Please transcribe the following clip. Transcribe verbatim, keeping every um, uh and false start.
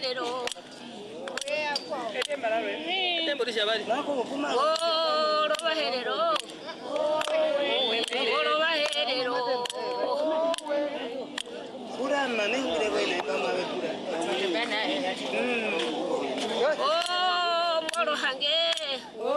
Robaherero. Tembo rishabari. Oh, Robaherero. Oh, Robaherero. Pura mane ngire bene kama we pura. Oh, Moro Hange.